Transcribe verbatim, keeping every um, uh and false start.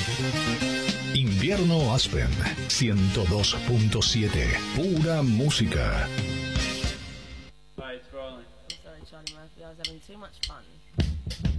Invierno Aspen ciento dos punto siete. Pura música. Alright, it's rolling. I'm sorry, Charlie Murphy. I was having too much fun.